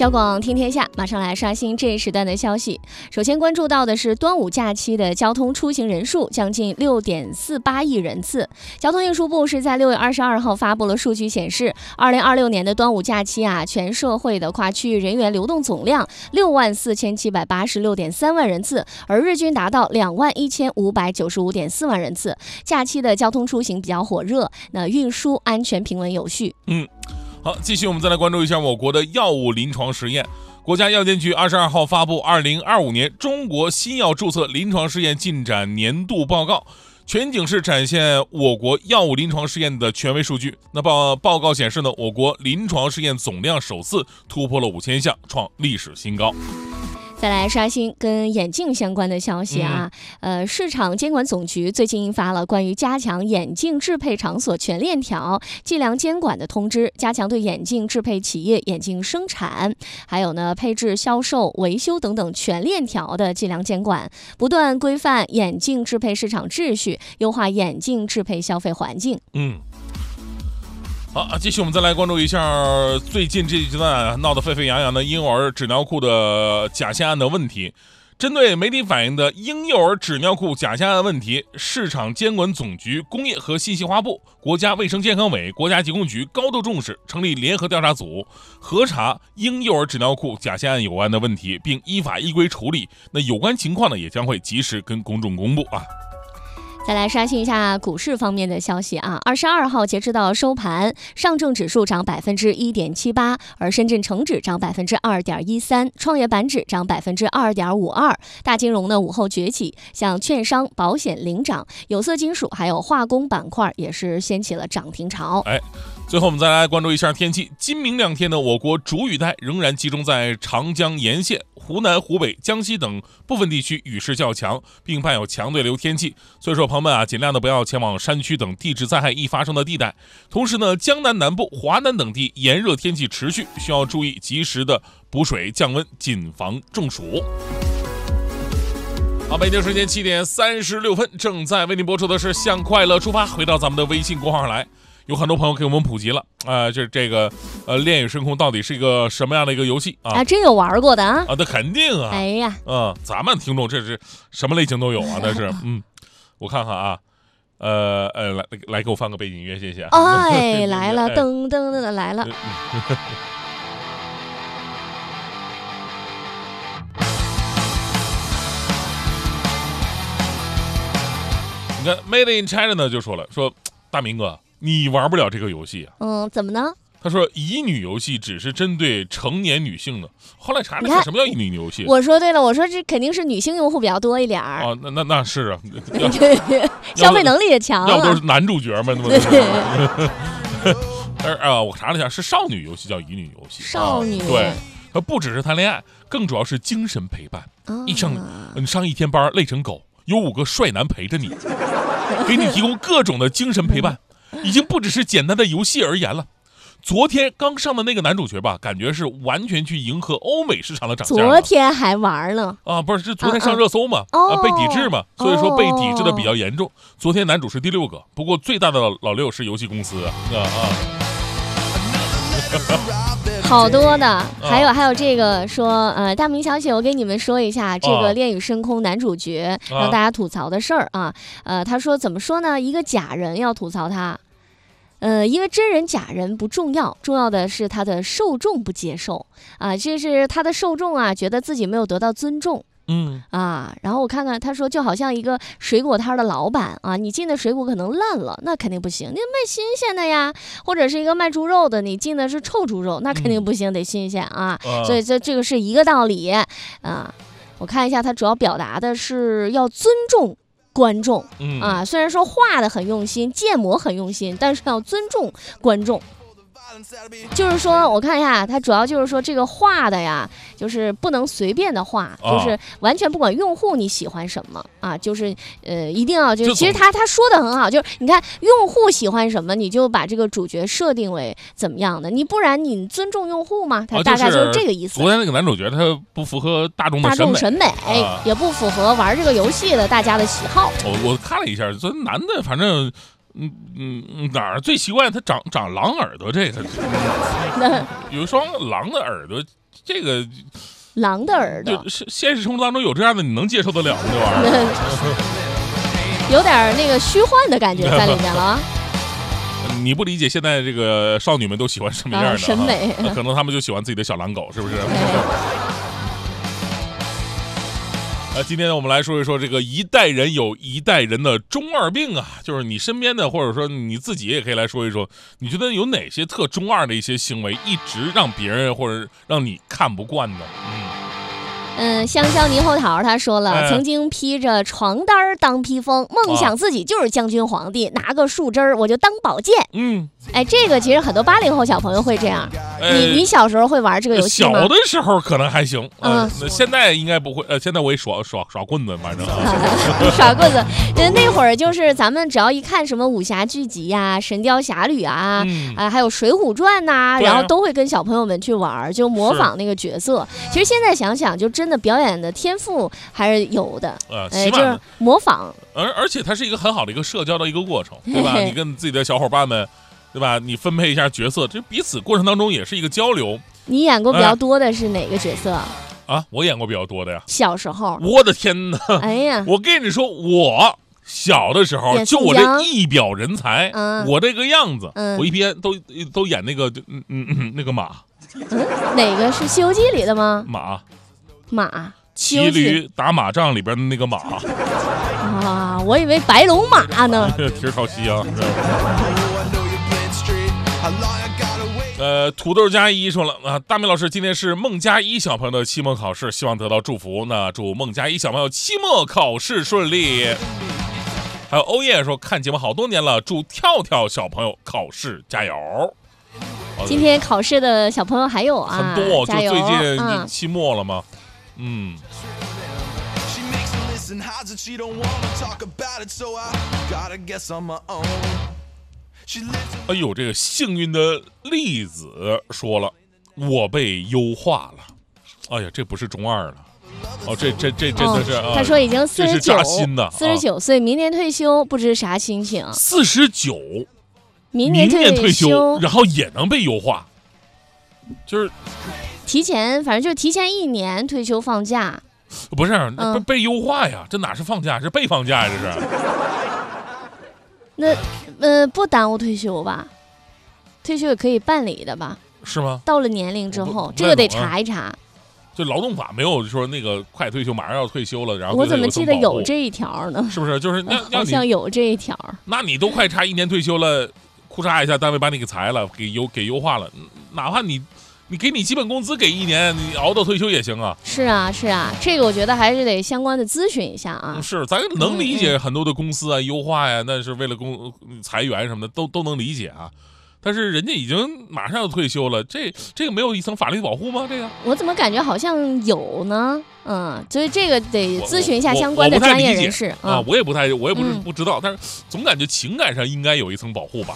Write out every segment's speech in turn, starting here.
交广听天下，马上来刷新这一时段的消息。首先关注到的是端午假期的交通出行人数将近6.48亿人次。交通运输部是在6月22号发布了数据显示，2026年的端午假期全社会的跨区域人员流动总量64786.3万人次，而日均达到21595.4万人次。假期的交通出行比较火热，那运输安全平稳有序。 好，继续我们再来关注一下我国的药物临床实验。国家药监局22号发布2025年中国新药注册临床试验进展年度报告，全景式展现我国药物临床试验的权威数据。那报告显示呢，我国临床试验总量首次突破了5000项，创历史新高。 再来刷新跟眼镜相关的消息市场监管总局最近印发了关于加强眼镜制配场所全链条计量监管的通知，加强对眼镜制配企业眼镜生产，还有配置、销售、维修等等全链条的计量监管，不断规范眼镜制配市场秩序，优化眼镜制配消费环境。 好，继续我们再来关注一下最近这一阶段闹得沸沸扬扬的婴幼儿纸尿裤的假限案的问题。针对媒体反映的婴幼儿纸尿裤假限案问题，市场监管总局、工业和信息化部、国家卫生健康委、国家疾控局高度重视，成立联合调查组，核查婴幼儿纸尿裤假限案有关的问题，并依法依规处理。那有关情况呢，也将会及时跟公众公布再来刷新一下股市方面的消息22号截止到收盘，上证指数涨1.78%，而深圳成指涨2.13%，创业板指涨2.52%。大金融呢午后崛起，像券商、保险领涨，有色金属还有化工板块也是掀起了涨停潮。 最后我们再来关注一下天气。今明两天呢，我国主雨带仍然集中在长江沿线、湖南、湖北、江西等部分地区雨势较强，并伴有强对流天气。所以说朋友们尽量的不要前往山区等地质灾害易发生的地带。同时呢，江南南部、华南等地炎热天气持续，需要注意及时的补水降温，谨防中暑。好，北京时间7点36分，正在为您播出的是向快乐出发。回到咱们的微信公号上来，有很多朋友给我们普及了这个恋与深空到底是一个什么样的一个游戏真有玩过的那肯定哎呀咱们听众这是什么类型都有那是我看看来给我放个背景音乐，谢谢来了噔噔的来了你看 Made in China 呢就说了，说大明哥你玩不了这个游戏怎么呢？ 他说乙女游戏只是针对成年女性的。后来查了看什么叫乙女游戏， 我说对了，我说这肯定是女性用户比较多一点那是消费能力也强要不都是男主角嘛我查了一下，是少女游戏叫乙女游戏。 少女对，不只是谈恋爱，更主要是精神陪伴。你上一天班累成狗，有5个帅男陪着你，给你提供各种的精神陪伴，已经不只是简单的游戏而言了。昨天刚上的那个男主角吧，感觉是完全去迎合欧美市场的涨价。 昨天还玩呢不是昨天上热搜嘛被抵制嘛，所以说被抵制的比较严重。昨天男主是第6个，不过最大的老六是游戏公司好多的，还有这个说大明小姐，我给你们说一下这个恋与深空男主角让大家吐槽的事儿他说怎么说呢？一个假人要吐槽他，因为真人假人不重要，重要的是他的受众不接受这是他的受众觉得自己没有得到尊重。然后我看看，他说就好像一个水果摊的老板你进的水果可能烂了，那肯定不行，你卖新鲜的呀。或者是一个卖猪肉的，你进的是臭猪肉，那肯定不行，得新鲜所以这个是一个道理我看一下，他主要表达的是要尊重观众虽然说画的很用心，建模很用心，但是要尊重观众。就是说我看一下，它主要就是说这个画的呀，就是不能随便的画，就是完全不管用户你喜欢什么就是一定要其实他说的很好，就是你看用户喜欢什么，你就把这个主角设定为怎么样的，你不然你尊重用户吗？他大概就是这个意思。 昨天那个男主角他不符合大众审美也不符合玩这个游戏的大家的喜好。 我看了一下，这男的反正哪儿最奇怪？他长狼耳朵，这个有一双狼的耳朵这个狼的耳朵， 就是现实生活当中有这样的，你能接受得了吗？这玩意儿有点那个虚幻的感觉在里面了。 你不理解现在这个少女们都喜欢什么样的审美， 可能他们就喜欢自己的小狼狗，是不是？今天我们来说一说这个一代人有一代人的中二病啊，就是你身边的，或者说你自己也可以来说一说，你觉得有哪些特中二的一些行为，一直让别人或者让你看不惯呢？ 香蕉猕猴桃他说了，曾经披着床单当披风，梦想自己就是将军皇帝，拿个树枝我就当宝剑。这个其实很多80后小朋友会这样。你小时候会玩这个游戏吗？ 小的时候可能还行，现在应该不会。现在我也耍棍子，反正耍棍子。那会儿就是咱们只要一看什么武侠剧集呀、神雕侠侣啊，还有水浒传呐，然后都会跟小朋友们去玩，就模仿那个角色。其实现在想想，就真的表演的天赋还是有的，就是模仿。 而且它是一个很好的一个社交的一个过程，对吧？你跟自己的小伙伴们。对吧？你分配一下角色，这彼此过程当中也是一个交流。 你演过比较多的是哪个角色啊？我演过比较多的呀。 小时候， 我的天哪！ 哎呀， 我跟你说，我小的时候就我这一表人才，我这个样子，我一边都演那个那个马。 哪个是《西游记》里的吗？马。 骑驴打马仗里边的那个马啊，我以为白龙马呢。 蹄儿朝西啊。土豆加一说了啊，大明老师，今天是孟佳一小朋友的期末考试，希望得到祝福。那祝孟佳一小朋友期末考试顺利。还有欧耶说看节目好多年了，祝跳跳小朋友考试加油。 今天考试的小朋友还有啊， 很多，就最近期末了吗？哎呦，这个幸运的栗子说了，我被优化了。哎呀，这不是中二了。这真的是。 他说已经 49 岁，明年退休，不知啥心情。 49， 明年退休， 然后也能被优化，就是提前，反正就是提前1年退休放假。 不是，被优化呀，这哪是放假，是被放假呀，这是。 那不耽误退休吧？退休也可以办理的吧？ 是吗？ 到了年龄之后，这个得查一查。 就劳动法没有说那个快退休，马上要退休了，然后我怎么记得有这一条呢？ 是不是？就是好像有这一条。 那你都快差1年退休了，哭嚓一下，单位把你给裁了，给优化了，哪怕你给你基本工资给1年，你熬到退休也行啊。 是啊，这个我觉得还是得相关的咨询一下啊。 是，咱能理解很多的公司啊优化呀，那是为了裁员什么的，都能理解啊。但是人家已经马上要退休了，这个没有一层法律保护吗？这个我怎么感觉好像有呢？所以这个得咨询一下相关的专业人士啊。我也不是不知道，但是总感觉情感上应该有一层保护吧。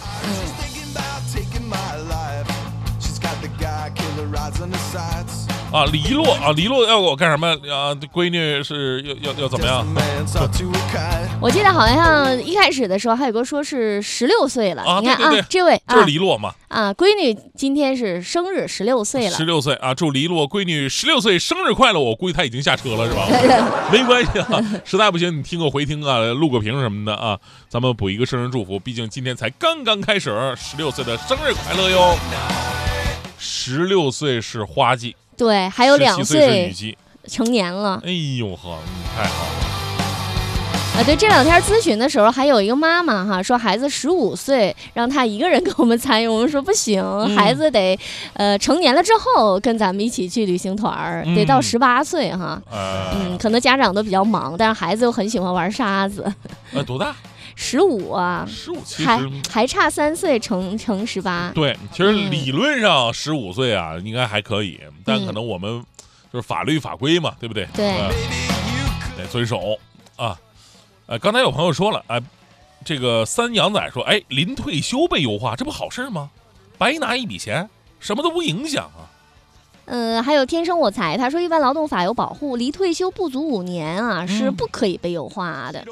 黎洛要我干什么啊？闺女是要怎么样？ 我记得好像一开始的时候还有个说是16岁了，你看对， 这位就是黎洛嘛。 闺女今天是生日16岁了。 16岁啊，祝黎洛闺女16岁生日快乐！我估计她已经下车了是吧？没关系啊，实在不行你听个回听啊，录个屏什么的啊，咱们补一个生日祝福，毕竟今天才刚刚开始，16岁的生日快乐哟！16岁是花季。 对，还有2岁是雨季， 成年了。 哎呦呵，太好了！ 对，这2天咨询的时候，还有一个妈妈哈说孩子15岁，让他一个人跟我们参与，我们说不行，孩子得成年了之后跟咱们一起去旅行团，得到18岁哈。可能家长都比较忙，但是孩子又很喜欢玩沙子。 多大 ？15啊 ，15其实还差3岁乘18。 对，其实理论上15岁啊应该还可以，但可能我们就是法律法规嘛，对不对？ 对， 得遵守啊。刚才有朋友说了，这个3羊仔说，临退休被优化，这不好事吗？白拿一笔钱，什么都不影响啊。 还有天生我材，他说一般劳动法有保护，离退休不足5年啊，是不可以被优化的。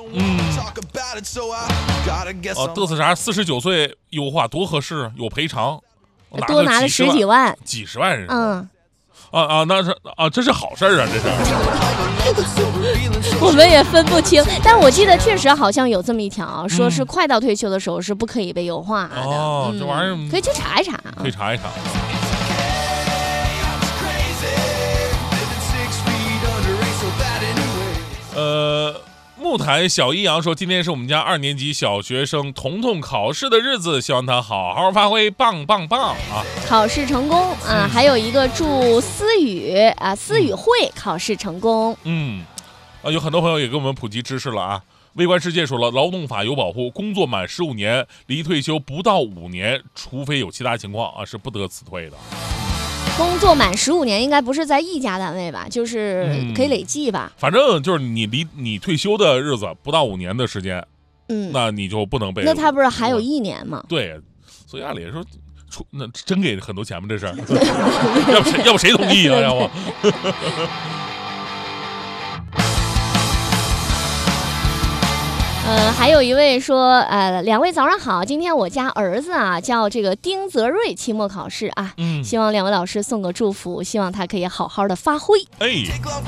嘚瑟啥？49岁优化多合适，有赔偿， 多拿了10几万， 几十万人。 那是这是好事啊，这是。 我们也分不清，但我记得确实好像有这么一条，说是快到退休的时候是不可以被优化的。 这玩意儿可以去查一查， 可以查一查。木台小一阳说，今天是我们家2年级小学生彤彤考试的日子，希望他好好发挥，棒棒棒啊！ 考试成功啊！还有一个祝思雨思雨会考试成功。 有很多朋友也给我们普及知识了啊。微观世界说了，劳动法有保护，工作满15年，离退休不到5年，除非有其他情况是不得辞退的。 工作满15年应该不是在一家单位吧，就是可以累计吧。 反正就是你离你退休的日子不到5年的时间，那你就不能被。 那他不是还有1年吗？ 对，所以按理说，那真给很多钱吗？这是，要不谁同意啊？要不。 还有一位说，2位早上好，今天我家儿子叫这个丁泽瑞，期末考试希望2位老师送个祝福，希望他可以好好的发挥。